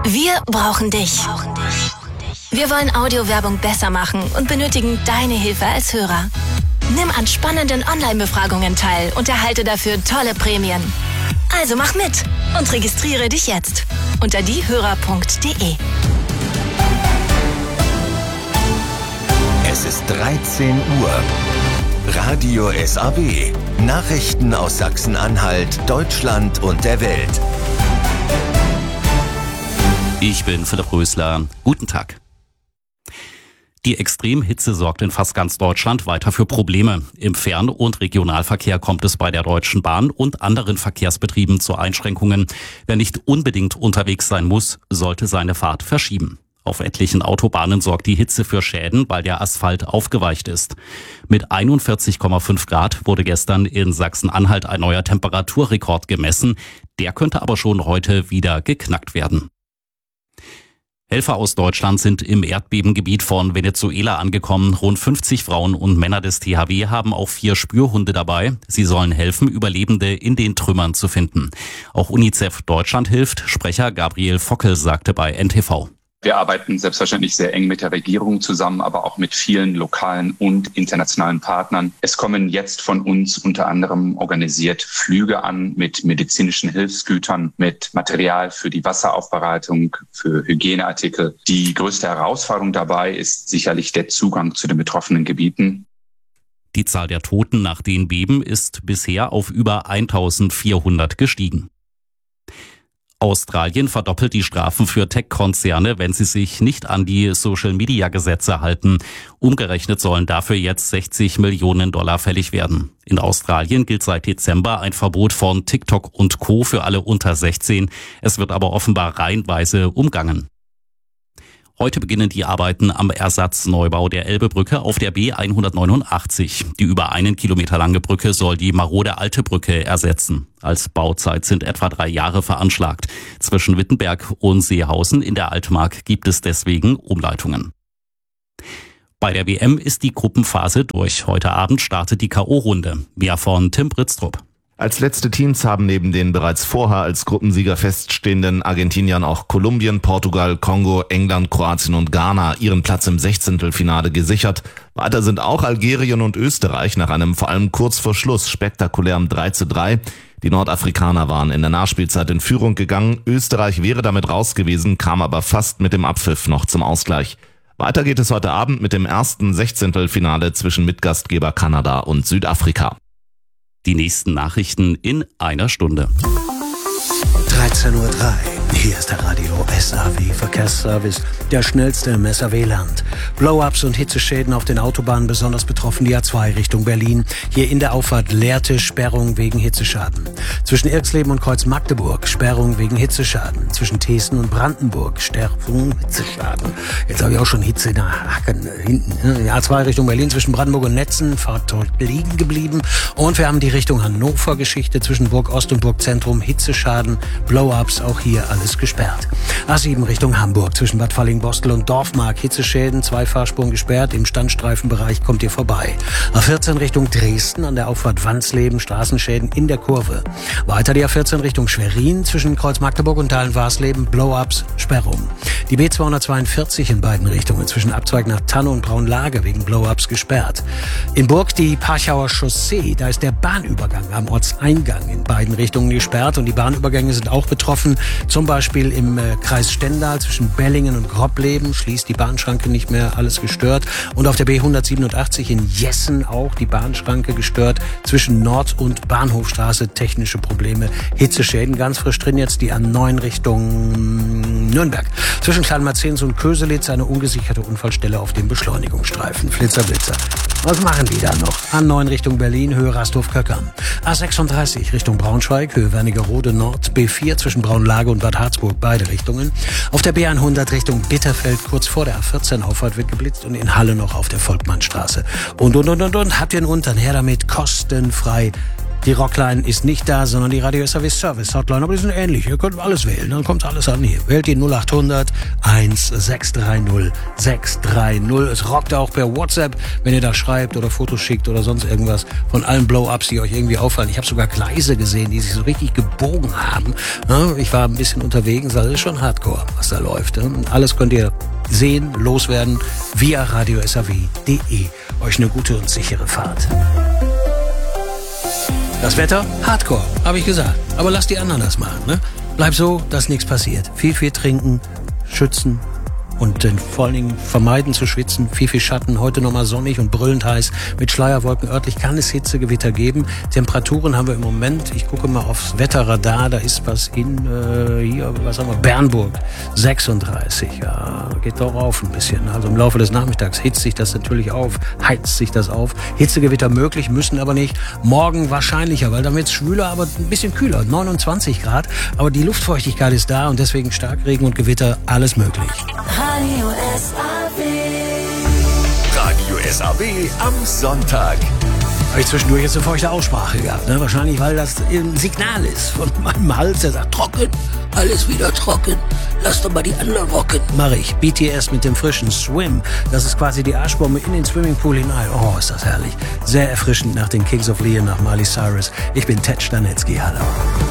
Wir brauchen dich. Wir wollen Audiowerbung besser machen und benötigen deine Hilfe als Hörer. Nimm an spannenden Online-Befragungen teil und erhalte dafür tolle Prämien. Also mach mit und registriere dich jetzt unter diehörer.de. Es ist 13 Uhr. Radio SAW. Nachrichten aus Sachsen-Anhalt, Deutschland und der Welt. Ich bin Philipp Rösler. Guten Tag. Die Extremhitze sorgt in fast ganz Deutschland weiter für Probleme. Im Fern- und Regionalverkehr kommt es bei der Deutschen Bahn und anderen Verkehrsbetrieben zu Einschränkungen. Wer nicht unbedingt unterwegs sein muss, sollte seine Fahrt verschieben. Auf etlichen Autobahnen sorgt die Hitze für Schäden, weil der Asphalt aufgeweicht ist. Mit 41,5 Grad wurde gestern in Sachsen-Anhalt ein neuer Temperaturrekord gemessen. Der könnte aber schon heute wieder geknackt werden. Helfer aus Deutschland sind im Erdbebengebiet von Venezuela angekommen. Rund 50 Frauen und Männer des THW haben auch 4 Spürhunde dabei. Sie sollen helfen, Überlebende in den Trümmern zu finden. Auch UNICEF Deutschland hilft. Sprecher Gabriel Fockel sagte bei NTV. Wir arbeiten selbstverständlich sehr eng mit der Regierung zusammen, aber auch mit vielen lokalen und internationalen Partnern. Es kommen jetzt von uns unter anderem organisiert Flüge an mit medizinischen Hilfsgütern, mit Material für die Wasseraufbereitung, für Hygieneartikel. Die größte Herausforderung dabei ist sicherlich der Zugang zu den betroffenen Gebieten. Die Zahl der Toten nach den Beben ist bisher auf über 1400 gestiegen. Australien verdoppelt die Strafen für Tech-Konzerne, wenn sie sich nicht an die Social-Media-Gesetze halten. Umgerechnet sollen dafür jetzt 60 Millionen Dollar fällig werden. In Australien gilt seit Dezember ein Verbot von TikTok und Co. für alle unter 16. Es wird aber offenbar reihenweise umgangen. Heute beginnen die Arbeiten am Ersatzneubau der Elbebrücke auf der B189. Die über 1 Kilometer lange Brücke soll die marode alte Brücke ersetzen. Als Bauzeit sind etwa 3 Jahre veranschlagt. Zwischen Wittenberg und Seehausen in der Altmark gibt es deswegen Umleitungen. Bei der WM ist die Gruppenphase durch. Heute Abend startet die K.O.-Runde. Mehr von Tim Britztrup. Als letzte Teams haben neben den bereits vorher als Gruppensieger feststehenden Argentiniern auch Kolumbien, Portugal, Kongo, England, Kroatien und Ghana ihren Platz im 16. gesichert. Weiter sind auch Algerien und Österreich nach einem vor allem kurz vor Schluss spektakulären 3:3. Die Nordafrikaner waren in der Nachspielzeit in Führung gegangen. Österreich wäre damit raus gewesen, kam aber fast mit dem Abpfiff noch zum Ausgleich. Weiter geht es heute Abend mit dem ersten 16. zwischen Mitgastgeber Kanada und Südafrika. Die nächsten Nachrichten in einer Stunde. 13:03 Uhr. Hier ist der Radio SAW Verkehrsservice, der schnellste im SAW-Land. Blow-ups und Hitzeschäden auf den Autobahnen besonders betroffen, die A2 Richtung Berlin. Hier in der Auffahrt leerte Sperrung wegen Hitzeschaden. Zwischen Irxleben und Kreuz-Magdeburg Sperrung wegen Hitzeschaden. Zwischen Thesen und Brandenburg Sperrung, Hitzeschaden. Jetzt habe ich auch schon Hitze in der Hacken hinten. Die A2 Richtung Berlin zwischen Brandenburg und Netzen, Fahrt dort liegen geblieben. Und wir haben die Richtung Hannover-Geschichte zwischen Burg Ost und Burg Zentrum, Hitzeschaden, Blow-ups, auch hier alles gesperrt. A7 Richtung Hamburg zwischen Bad Falling-Bostel und Dorfmark, Hitzeschäden, 2 Fahrspuren gesperrt, im Standstreifenbereich kommt ihr vorbei. A14 Richtung Dresden an der Auffahrt Wansleben, Straßenschäden in der Kurve. Weiter die A14 Richtung Schwerin zwischen Kreuz Magdeburg und Dahlen-Warsleben, Blow-ups, Sperrung. Die B242 in beiden Richtungen zwischen Abzweig nach Tanne und Braunlage wegen Blow-ups gesperrt. In Burg die Parchauer Chaussee, da ist der Bahnübergang am Ortseingang in beiden Richtungen gesperrt und die Bahnübergänge sind auch betroffen, zum Beispiel im Kreis Stendal zwischen Bellingen und Grobbleben schließt die Bahnschranke nicht mehr, alles gestört. Und auf der B187 in Jessen auch die Bahnschranke gestört zwischen Nord- und Bahnhofstraße, technische Probleme, Hitzeschäden. Ganz frisch drin jetzt die A9 Richtung Nürnberg. Zwischen Kleinmarzens und Köselitz eine ungesicherte Unfallstelle auf dem Beschleunigungsstreifen. Flitzer, Blitzer. Was machen die da noch? A9 Richtung Berlin, Höhe Rastorf-Köckern. A36 Richtung Braunschweig, Höhe Wernigerode Nord. B4 zwischen Braunlage und Bad Harzburg, beide Richtungen. Auf der B100 Richtung Bitterfeld, kurz vor der A14 Auffahrt wird geblitzt und in Halle noch auf der Volkmannstraße. Und. Habt ihr einen Untern? Her damit, kostenfrei. Die Rockline ist nicht da, sondern die Radio SAW Service Hotline. Aber die sind ähnlich. Ihr könnt alles wählen. Dann kommt alles an hier. Wählt die 0800 1630 630. Es rockt auch per WhatsApp, wenn ihr da schreibt oder Fotos schickt oder sonst irgendwas von allen Blow-Ups, die euch irgendwie auffallen. Ich habe sogar Gleise gesehen, die sich so richtig gebogen haben. Ich war ein bisschen unterwegs. Das ist schon Hardcore, was da läuft. Alles könnt ihr sehen, loswerden via radiosaw.de. Euch eine gute und sichere Fahrt. Das Wetter? Hardcore, habe ich gesagt. Aber lasst die anderen das machen, ne? Bleib so, dass nichts passiert. Viel trinken, schützen und vor allen Dingen vermeiden zu schwitzen. Viel Schatten, heute nochmal sonnig und brüllend heiß. Mit Schleierwolken örtlich kann es Hitzegewitter geben. Temperaturen haben wir im Moment, ich gucke mal aufs Wetterradar, da ist was in, Bernburg, 36. Ja, geht doch auf ein bisschen. Also im Laufe des Nachmittags hitzt sich das natürlich auf, heizt sich das auf. Hitzegewitter möglich, müssen aber nicht. Morgen wahrscheinlicher, weil dann wird es schwüler, aber ein bisschen kühler, 29 Grad. Aber die Luftfeuchtigkeit ist da und deswegen Starkregen und Gewitter, alles möglich. Radio SAW am Sonntag. Habe ich zwischendurch jetzt eine feuchte Aussprache gehabt, ne? Wahrscheinlich, weil das ein Signal ist von meinem Hals, der sagt, trocken, alles wieder trocken, lass doch mal die anderen rocken. Mache ich. BTS mit dem frischen Swim, das ist quasi die Arschbombe in den Swimmingpool hinein. Oh, ist das herrlich. Sehr erfrischend nach den Kings of Leon, nach Miley Cyrus. Ich bin Ted Stanitzky, hallo.